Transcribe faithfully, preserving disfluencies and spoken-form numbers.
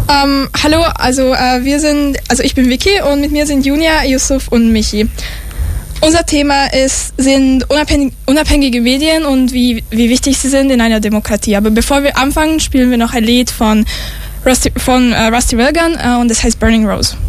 Ähm, hallo, also äh, wir sind, also ich bin Vicky und mit mir sind Junia, Yusuf und Michi. Unser Thema ist, sind unabhängig, unabhängige Medien und wie, wie wichtig sie sind in einer Demokratie. Aber bevor wir anfangen, spielen wir noch ein Lied von Rusty, von, äh, Rusty Railgun äh, und das heißt Burning Rose.